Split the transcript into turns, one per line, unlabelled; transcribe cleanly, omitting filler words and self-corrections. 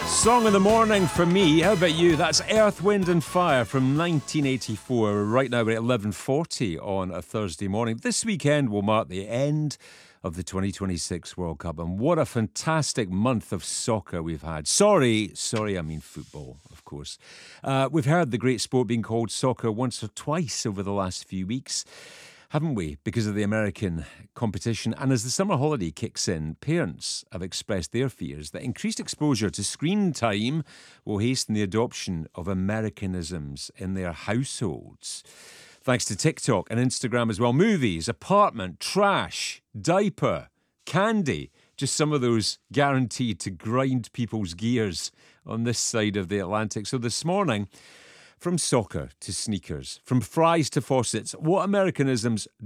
Song of the morning for me. How about you? That's Earth, Wind and Fire from 1984. Right now we're at 11:40 on a Thursday morning. This weekend will mark the end of the 2026 World Cup. And what a fantastic month of soccer we've had. Sorry, I mean football, of course. We've heard the great sport being called soccer once or twice over the last few weeks, haven't we? Because of the American competition. And as the summer holiday kicks in, parents have expressed their fears that increased exposure to screen time will hasten the adoption of Americanisms in their households. Thanks to TikTok and Instagram as well. Movies, apartment, trash, diaper, candy. Just some of those guaranteed to grind people's gears on this side of the Atlantic. So this morning, from soccer to sneakers, from fries to faucets, what Americanisms